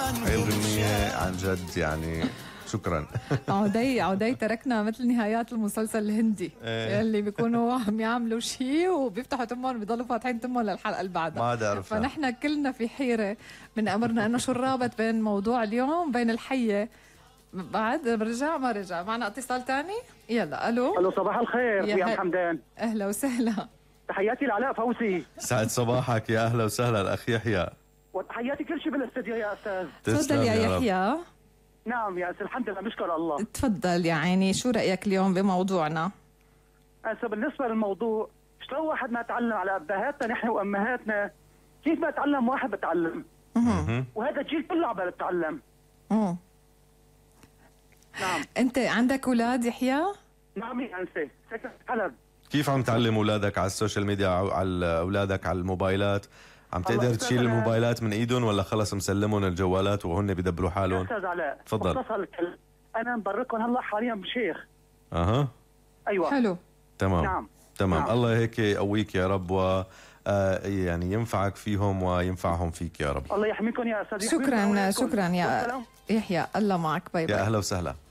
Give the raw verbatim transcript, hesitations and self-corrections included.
هاي الغنية عن جد يعني شكرا. عودي عودي تركنا مثل نهايات المسلسل الهندي ايه. اللي بيكونوا عم يعملوا شيء وبيفتحوا تمهم بيضلوا فاتحين تمهم للحلقه اللي بعدها. ما عاد عرفنا. فنحن كلنا في حيره من امرنا انه شو الرابط بين موضوع اليوم بين الحيه. بعد برجع ما رجع معنا اتصال تاني. يلا الو. الو صباح الخير يا ام حمدان. اهلا وسهلا. تحياتي لعلاء فوزي. سعد صباحك يا اهلا وسهلا الاخ يحيى. وتحياتي كل شيء بالاستديو يا استاذ. تفضل يا يحيى. نعم يا أستاذ الحمد لله نشكر الله. تفضل يا عيني شو رأيك اليوم بموضوعنا؟ هسه بالنسبة للموضوع شلون واحد ما تعلم على أبهاتنا نحن وأمهاتنا كيف ما تعلم واحد بتعلم. اها. وهذا الجيل كله عم بتعلم. امم نعم. أنت عندك أولاد يحيى؟ نعم يا أنسة ساكن حلب. كيف عم تعلم أولادك على السوشيال ميديا أو على أولادك على الموبايلات؟ عم تقدر تشيل الموبايلات من ايدهم ولا خلص مسلمهم الجوالات وهن بدبروا حالهم؟ استاذ علاء تفضل. مختصر الكلام انا مبركهم هلا حاليا بشيخ. اها ايوه حلو تمام. نعم تمام. نعم. الله هيك يقويك يا رب و آه يعني ينفعك فيهم وينفعهم فيك يا رب. الله يحميكم يا استاذ. شكرا شكرا يا يحيى الله معك. باي باي. يا اهلا وسهلا.